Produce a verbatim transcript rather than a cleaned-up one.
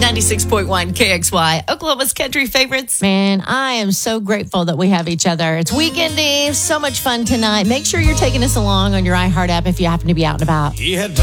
ninety-six point one K X Y, Oklahoma's country favorites. Man, I am so grateful that we have each other. It's Weekend Eve. So much fun tonight. Make sure you're taking us along on your iHeart app if you happen to be out and about. He had